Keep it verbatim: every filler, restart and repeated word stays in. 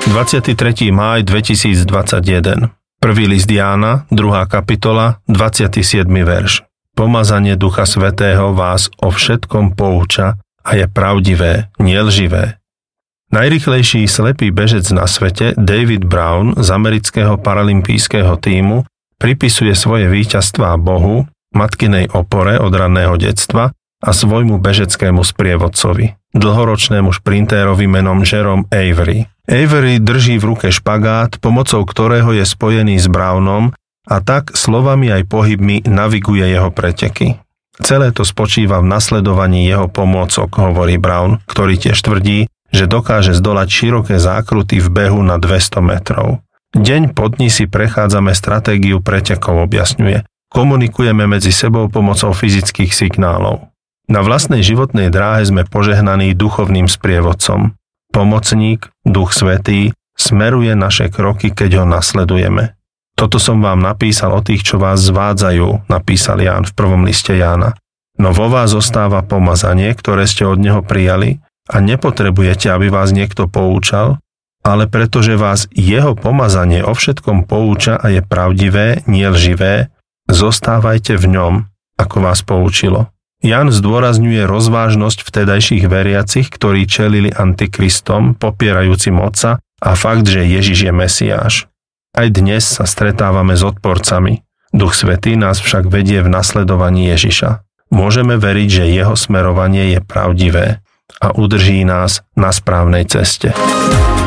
dvadsiateho tretieho mája dvetisícdvadsaťjeden. Prvý list Jána, druhá kapitola, dvadsiaty siedmy verš. Pomazanie Ducha Svätého vás o všetkom pouča a je pravdivé, nie lživé. Najrýchlejší slepý bežec na svete, David Brown z amerického paralympijského tímu, pripisuje svoje víťazstvá Bohu, matkinej opore od ranného detstva a svojmu bežeckému sprievodcovi, dlhoročnému šprintérovi menom Jerome Avery. Avery drží v ruke špagát, pomocou ktorého je spojený s Brownom a tak slovami aj pohybmi naviguje jeho preteky. Celé to spočíva v nasledovaní jeho pomôcok, hovorí Brown, ktorý tiež tvrdí, že dokáže zdolať široké zákruty v behu na dvesto metrov. Deň po dni si prechádzame stratégiu pretekov, objasňuje. Komunikujeme medzi sebou pomocou fyzických signálov. Na vlastnej životnej dráhe sme požehnaní duchovným sprievodcom. Pomocník, Duch Svätý, smeruje naše kroky, keď ho nasledujeme. Toto som vám napísal o tých, čo vás zvádzajú, napísal Ján v prvom liste Jána. No vo vás zostáva pomazanie, ktoré ste od neho prijali a nepotrebujete, aby vás niekto poučal, ale pretože vás jeho pomazanie o všetkom pouča a je pravdivé, nie lživé, zostávajte v ňom, ako vás poučilo. Ján zdôrazňuje rozvážnosť vtedajších veriacich, ktorí čelili antikristom, popierajúcim Otca a fakt, že Ježiš je Mesiáš. Aj dnes sa stretávame s odporcami. Duch Svätý nás však vedie v nasledovaní Ježiša. Môžeme veriť, že jeho smerovanie je pravdivé a udrží nás na správnej ceste.